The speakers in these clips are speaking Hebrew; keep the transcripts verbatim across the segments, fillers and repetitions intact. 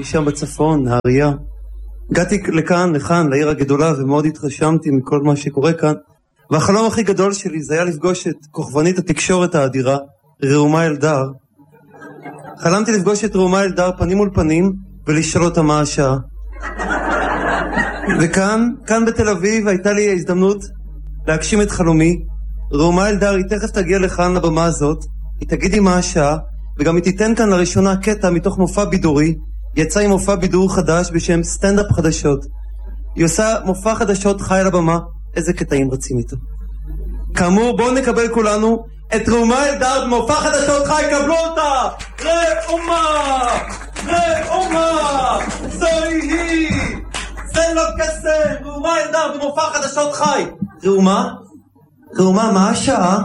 שם בצפון, נהריה. הגעתי לכאן, לכאן, לעיר הגדולה, ומאוד התרשמתי מכל מה שקורה כאן. והחלום הכי גדול שלי זה היה לפגוש את כוכבנית התקשורת האדירה, ראומה אלדר. חלמתי לפגוש את ראומה אלדר פנים מול פנים, ולשאול אותה מה השעה. וכאן, כאן בתל אביב, הייתה לי ההזדמנות להגשים את חלומי. ראומה אלדר, היא תכף תגיע לכאן לבמה הזאת, היא תגיד לי מה השעה, וגם היא תיתן כאן לראשונה קטע מתוך מופע בידורי. יצא עם מופע בידור חדש בשם סטנדאפ חדשות. היא עושה מופע חדשות חי על הבמה. איזה קטעים רצים איתו. כאמור, בואו נקבל כולנו את ראומה אלדר במופע חדשות חי. קבלו אותה! ראומה! ראומה! זוהי היא! זה לא קסם! ראומה אלדר במופע חדשות חי. ראומה? ראומה, מה השעה?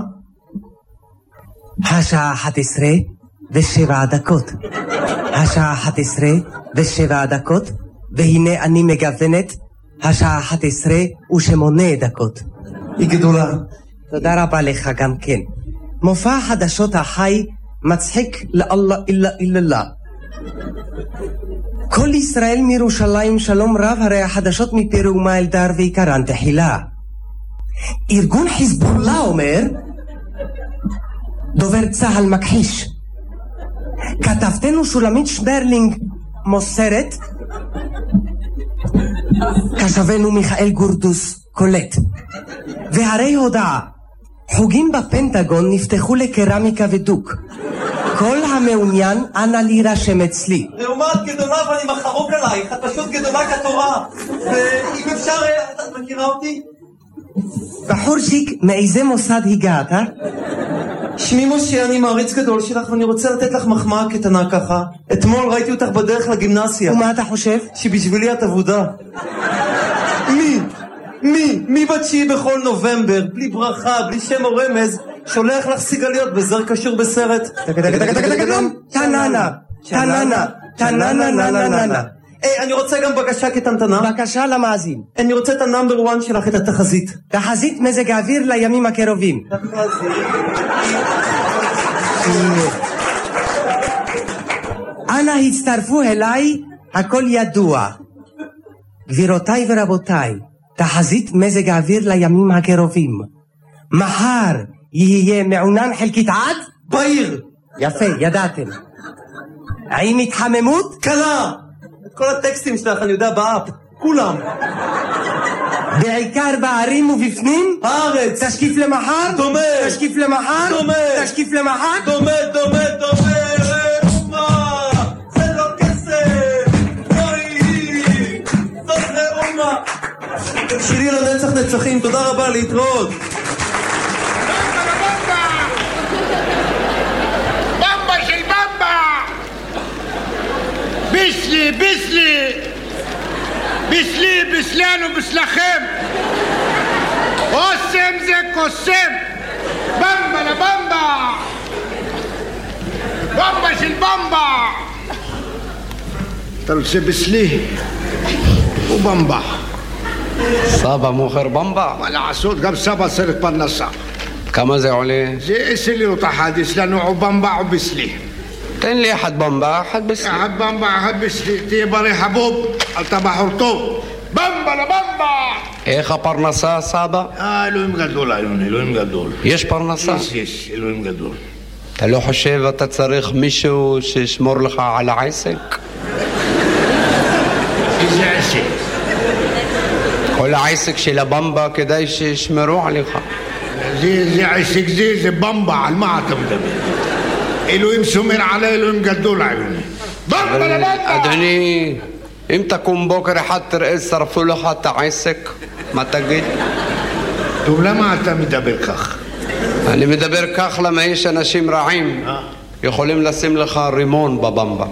השעה אחת עשרה ושבע דקות. השעה אחת עשרה ושבע דקות, והנה אני מגוונת השעה אחת עשרה ושמונה דקות. היא גדולה. תודה רבה לך גם כן. מופע חדשות החי מצחיק לאללה אילה אילה. כל ישראל מירושלים שלום רב, הרי החדשות מפי ראומה אלדר ועיקרן תחילה. ארגון חיזבאללה אומר, דובר צהל מכחיש. כתבתנו שולמית שברלינג מוסרת, כשבנו מיכאל גורדוס קולט. והרי הודעה, חוגים בפנטגון נפתחו לקרמיקה ודוק. כל המעוניין אנא להירשם אצלי. ראומה, את גדולה ואני מחרוק עלייך, את פשוט גדולה כתורה. ואם אפשר, את מכירה אותי? בחורשיק, מאיזה מוסד הגעת? שמי משה, אני מעריץ גדול שלך ואני רוצה לתת לך מחמאה קטנה ככה. אתמול ראיתי אותך בדרך לגימנסיה. ומה אתה חושב? שבשבילי את עבודה. מי? מי? מי בתשיעי בכל נובמבר, בלי ברכה, בלי שם או רמז, שולח לך סיגליות בזר קשור בסרט? תננה, תננה, תננה, נננה. היי, אני רוצה גם בקשה קטנטנה. בקשה למאזין. אני רוצה את הנאמבר וואן שלך, את התחזית. תחזית מזג האוויר לימים הקרובים. תחזית. אנא הצטרפו אליי, הכל ידוע. גבירותיי ורבותיי, תחזית מזג האוויר לימים הקרובים. מחר יהיה מעונן חלקית עד? בעיר. יפה, ידעתם. האם התחממות? קלה. את כל הטקסטים שלך אני יודע באפ. כולם. בעיקר בערים ובפנים? הארץ. תשקיף למחר? דומה. תשקיף למחר? דומה. תשקיף למחר? דומה, דומה, דומה. ראומה. זה לא כסף. זוהי. זאת ראומה. שירי לנצח נצחים. תודה רבה, להתראות. במבה של במבה. ביסלי, ביסלי. ביסלי, ביסלנו, ביסלכם. אוסם זה קוסם. במבה לבמבה. במבה של במבה. אתה רוצה ביסלי ובמבה. סבא מוכר במבה? מה לעשות, גם סבא צריך פרנסה. כמה זה עולה? זה עשר לירות אחת, יש לנו או במבה או ביסלי. תן לי אחד במבה, אחד ביסלי. אחד במבה, אחד ביסלי. תהיה בריא חבוב, אתה בחור טוב. במבה לבמבה. איך הפרנסה, סבא? אה, אלוהים גדול, אלוהים, אלוהים גדול. יש פרנסה? יש, יש, אלוהים גדול. אתה לא חושב אתה צריך מישהו שישמור לך על העסק? איזה עסק? כל העסק של הבמבה כדאי שישמרו עליך. זה, זה עסק זה, זה במבה, על מה אתה מדבר? אלוהים שומר עלי, אלוהים גדול עלינו. במבה לבמבה! אדוני, אם תקום בוקר אחד תראה שרפו לך את העסק, מה תגיד? טוב, למה אתה מדבר כך? אני מדבר כך למה יש אנשים רעים יכולים לשים לך רימון בבמבה.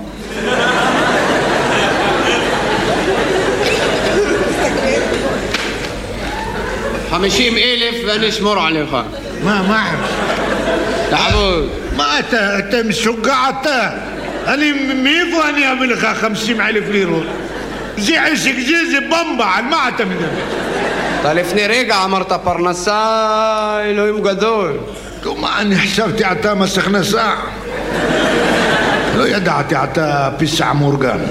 חמישים אלף ואני אשמור עליך. מה, מה? תעבוד. מה אתה, אתה משוגע אתה? אני, מאיפה אני אביא לך חמישים אלף לירות? זה עסק זה, זה במבה, על מה אתה מדבר? אתה לפני רגע אמרת פרנסה, אלוהים גדול. מה, אני חשבתי אתה מס הכנסה. לא ידעתי, אתה פיסע מאורגן.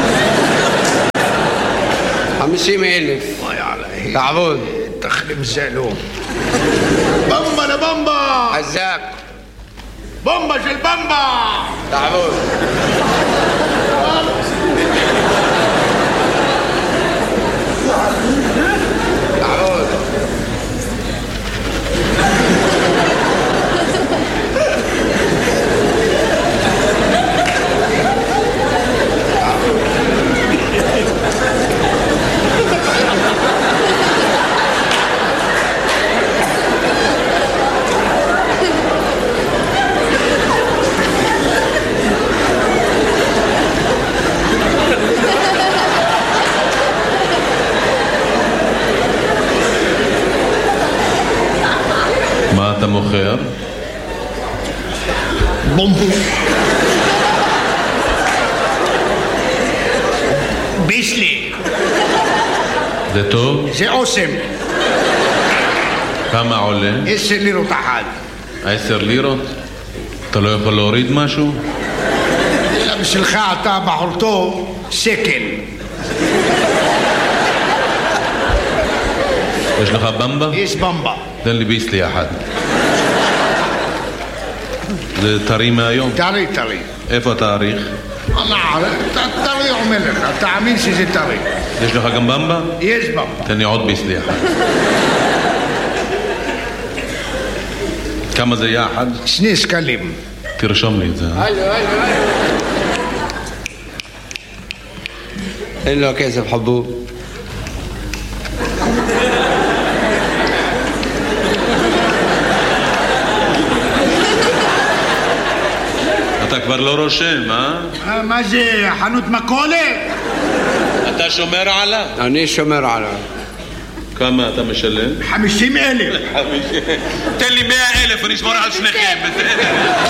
חמישים אלף. וואי עליי. תעבוד. תחלים זלו. במבה לבמבה! חזק. במבה של במבה! תעבוד. תעבוד. מה אתה מוכר? בומבו. ביסלי. זה טוב? זה אוסם. כמה עולה? עשר לירות אחת. עשר לירות? אתה לא יכול להוריד משהו? אלא בשבילך אתה בחור טוב, שקל. יש לך במבה? יש במבה. תן לי ביסלי אחד. זה טרי מהיום? טרי טרי. איפה התאריך? טרי אומר לך, תאמין שזה טרי. יש לך גם במבה? יש במבה. תן לי עוד ביסלי אחד. כמה זה יחד? שני שקלים. תרשום לי את זה. הלו, הלו, הלו. אין לו כסף חבוב. אתה כבר לא רושם, אה? מה זה, חנות מכולת? אתה שומר עליו? אני שומר עליו. כמה אתה משלם? חמישים אלף. תן לי מאה אלף, אני אשמור על שניכם.